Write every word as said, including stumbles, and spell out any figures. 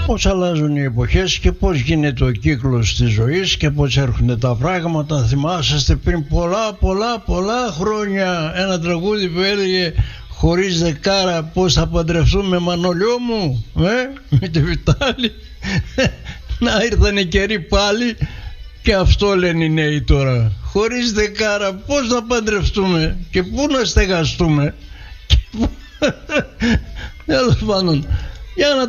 Πώς αλλάζουν οι εποχές και πώς γίνεται ο κύκλος της ζωής και πώς έρχονται τα πράγματα. Θυμάσαστε πριν πολλά πολλά πολλά χρόνια ένα τραγούδι που έλεγε «Χωρίς δεκάρα πώς θα παντρευτούμε, Μανολιό μου, ε, με τη Βιτάλη». Να ήρθαν οι καιροί πάλι και αυτό λένε οι νέοι τώρα. Χωρίς δεκάρα πώς να παντρευτούμε και πού να στεγαστούμε. Τέλος πάντων, για να